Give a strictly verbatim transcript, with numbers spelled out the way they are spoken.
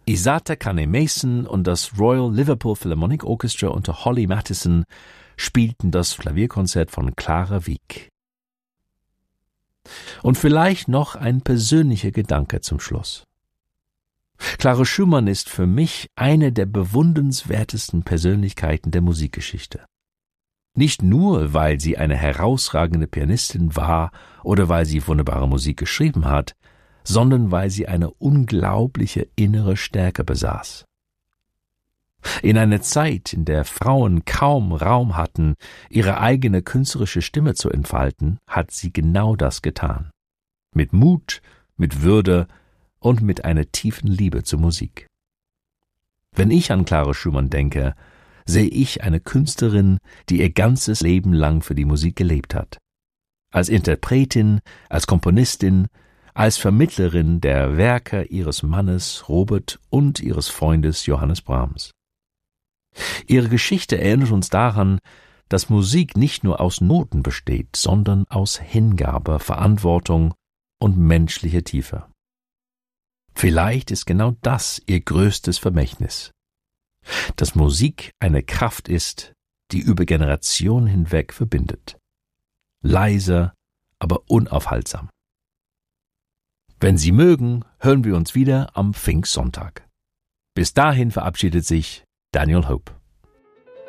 Isata Kane Mason und das Royal Liverpool Philharmonic Orchestra unter Holly Mathieson spielten das Klavierkonzert von Clara Wieck. Und vielleicht noch ein persönlicher Gedanke zum Schluss. Clara Schumann ist für mich eine der bewundernswertesten Persönlichkeiten der Musikgeschichte. Nicht nur, weil sie eine herausragende Pianistin war oder weil sie wunderbare Musik geschrieben hat, sondern weil sie eine unglaubliche innere Stärke besaß. In einer Zeit, in der Frauen kaum Raum hatten, ihre eigene künstlerische Stimme zu entfalten, hat sie genau das getan. Mit Mut, mit Würde und mit einer tiefen Liebe zur Musik. Wenn ich an Clara Schumann denke, sehe ich eine Künstlerin, die ihr ganzes Leben lang für die Musik gelebt hat. Als Interpretin, als Komponistin, als Vermittlerin der Werke ihres Mannes Robert und ihres Freundes Johannes Brahms. Ihre Geschichte erinnert uns daran, dass Musik nicht nur aus Noten besteht, sondern aus Hingabe, Verantwortung und menschlicher Tiefe. Vielleicht ist genau das ihr größtes Vermächtnis, dass Musik eine Kraft ist, die über Generationen hinweg verbindet. Leise, aber unaufhaltsam. Wenn Sie mögen, hören wir uns wieder am Pfingstsonntag. Bis dahin verabschiedet sich Daniel Hope.